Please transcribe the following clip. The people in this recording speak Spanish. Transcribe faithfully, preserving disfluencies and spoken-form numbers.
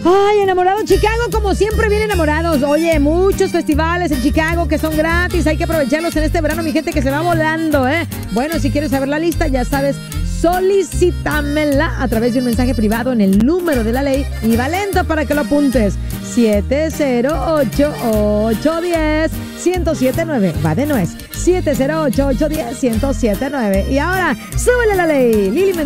Ay, enamorado Chicago, como siempre bien enamorados. Oye, muchos festivales en Chicago que son gratis. Hay que aprovecharlos en este verano, mi gente, que se va volando, ¿eh? Bueno, si quieres saber la lista, ya sabes, solicítamela a través de un mensaje privado en el número de la ley y va lento para que lo apuntes. siete cero ocho, ocho uno cero, uno cero siete nueve. Va de nuez. siete cero ocho, ocho uno cero, uno cero siete nueve. Y ahora, súbele la ley. Lili